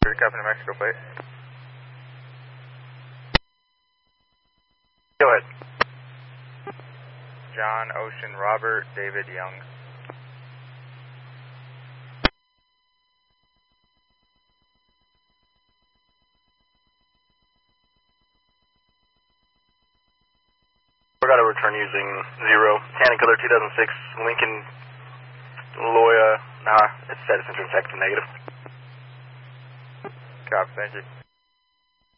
Copy, New Mexico plate. Go ahead. John, Ocean, Robert, David, Young. We're going to return using 0. Cannon Killer 2006, Lincoln, Loya. Nah, it's set its entrance X to negative. Copy, thank you.